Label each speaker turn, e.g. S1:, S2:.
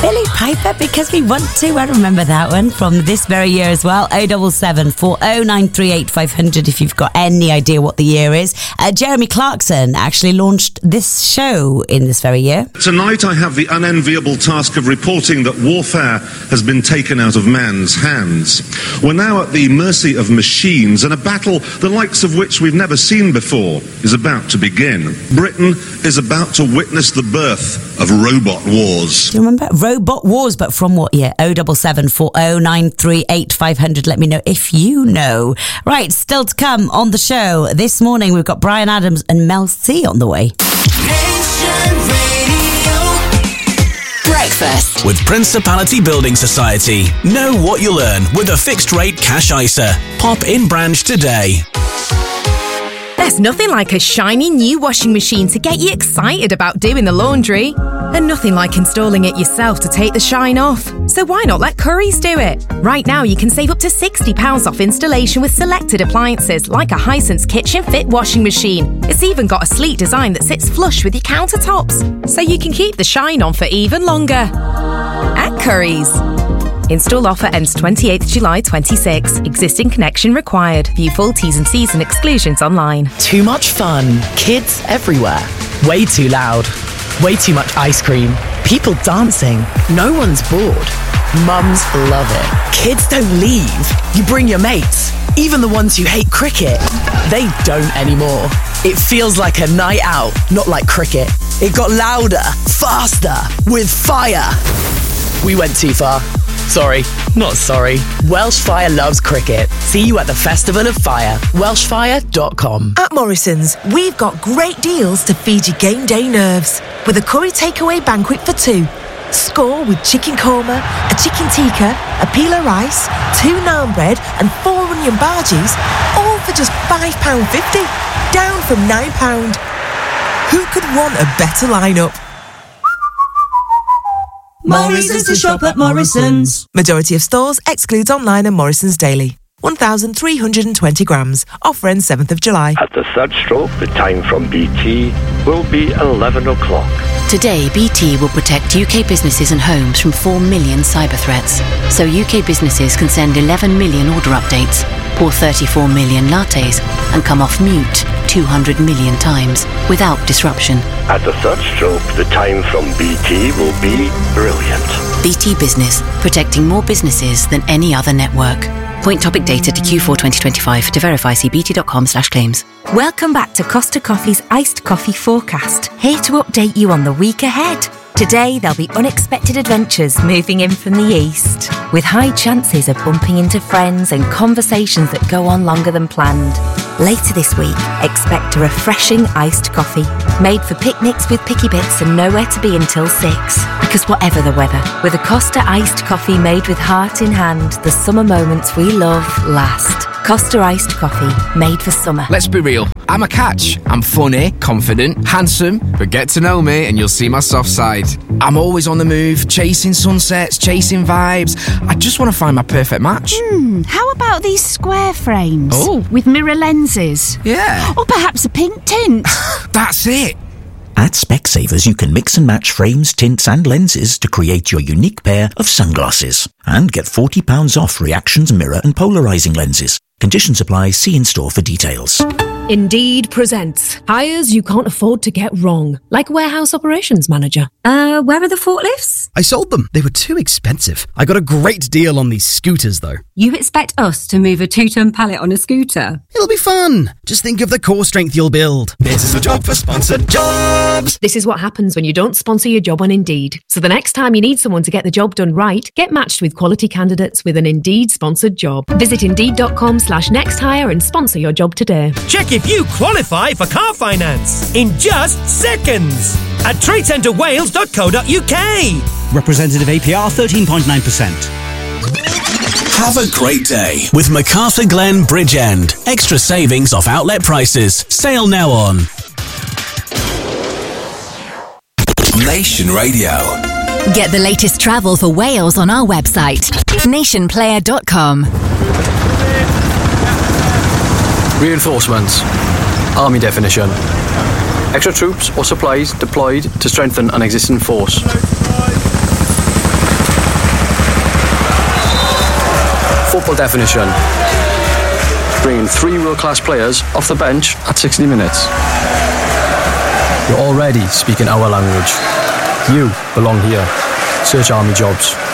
S1: Billy Piper, Because We Want To. I remember that one from this very year as well. 077 40938 500 if you've got any idea what the year is. Jeremy Clarkson actually launched this show in this very year.
S2: Tonight I have the unenviable task of reporting that warfare has been taken out of man's hands. We're now at the mercy of machines, and a battle the likes of which we've never seen before is about to begin. Britain is about to witness the birth of robot wars.
S1: Do you remember? Robot Wars, but from what year? 077 40938 500. Let me know if you know. Right, still to come on the show this morning, we've got Brian Adams and Mel C on the way.
S3: Breakfast with Principality Building Society. Know what you'll earn with a fixed rate cash ISA. Pop in branch today.
S4: There's nothing like a shiny new washing machine to get you excited about doing the laundry. And nothing like installing it yourself to take the shine off. So why not let Currys do it? Right now you can save up to £60 off installation with selected appliances like a Hisense Kitchen Fit washing machine. It's even got a sleek design that sits flush with your countertops, so you can keep the shine on for even longer. At Currys. Install offer ends 28th July 26. Existing connection required. View full T's and C's and exclusions online.
S5: Too much fun. Kids everywhere. Way too loud. Way too much ice cream. People dancing. No one's bored. Mums love it. Kids don't leave. You bring your mates. Even the ones who hate cricket. They don't anymore. It feels like a night out, not like cricket. It got louder, faster, with fire. We went too far. Sorry, not sorry. Welsh Fire loves cricket. See you at the Festival of Fire. Welshfire.com.
S6: At Morrison's, we've got great deals to feed your game day nerves. With a curry takeaway banquet for two. Score with chicken korma, a chicken tikka, a pila rice, 2 naan bread and 4 onion bhajis, all for just £5.50. Down from £9. Who could want a better lineup?
S1: Morrison's to shop at Morrison's.
S6: Majority of stores excludes online and Morrison's daily. 1,320 grams. Offer ends 7th of July.
S7: At the third stroke, the time from BT will be 11 o'clock.
S8: Today, BT will protect UK businesses and homes from 4 million cyber threats. So UK businesses can send 11 million order updates, pour 34 million lattes, and come off mute 200 million times without disruption.
S7: At the third stroke, the time from BT will be brilliant.
S8: BT Business, protecting more businesses than any other network. Point topic data to Q4 2025. To verify, see bt.com/claims.
S4: Welcome back to Costa Coffee's Iced Coffee Forecast. Here to update you on the week ahead. Today, there'll be unexpected adventures moving in from the east, with high chances of bumping into friends and conversations that go on longer than planned. Later this week, expect a refreshing iced coffee, made for picnics with picky bits and nowhere to be until 6. Because whatever the weather, with a Costa iced coffee made with heart in hand, the summer moments we love last. Costa iced coffee, made for summer.
S9: Let's be real. I'm a catch. I'm funny, confident, handsome, but get to know me and you'll see my soft side. I'm always on the move, chasing sunsets, chasing vibes. I just want to find my perfect match.
S10: How about these square frames?
S9: Oh.
S10: With mirror lenses?
S9: Yeah.
S10: Or perhaps a pink tint?
S9: That's it.
S11: At Specsavers, you can mix and match frames, tints and lenses to create your unique pair of sunglasses. And get £40 off Reactions mirror and polarising lenses. Conditions apply. See in store for details.
S12: Indeed presents hires you can't afford to get wrong, like warehouse operations manager.
S13: Where are the forklifts?
S14: I sold them. They were too expensive. I got a great deal on these scooters, though.
S13: You expect us to move a 2-ton pallet on a scooter?
S14: It'll be fun. Just think of the core strength you'll build. This is the job for sponsored jobs.
S12: This is what happens when you don't sponsor your job on Indeed. So the next time you need someone to get the job done right, get matched with quality candidates with an Indeed sponsored job. Visit Indeed.com/nexthire and sponsor your job today.
S15: Check if you qualify for car finance in just seconds at tradecentrewales.co.uk.
S16: Representative APR 13.9%.
S3: Have a great day with MacArthur Glen Bridgend. Extra savings off outlet prices. Sale now on Nation Radio.
S17: Get the latest travel for Wales on our website, nationplayer.com.
S18: Reinforcements. Army definition. Extra troops or supplies deployed to strengthen an existing force. Football definition. Bringing 3 world-class players off the bench at 60 minutes. You're already speaking our language. You belong here. Search Army Jobs.